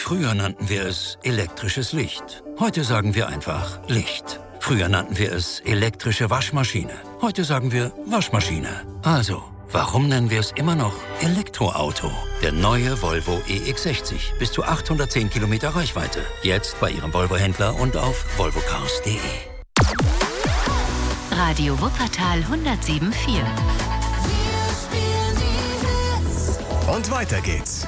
Früher nannten wir es elektrisches Licht. Heute sagen wir einfach Licht. Früher nannten wir es elektrische Waschmaschine. Heute sagen wir Waschmaschine. Also, warum nennen wir es immer noch Elektroauto? Der neue Volvo EX60. Bis zu 810 Kilometer Reichweite. Jetzt bei Ihrem Volvo-Händler und auf volvocars.de. Radio Wuppertal 107.4. Und weiter geht's.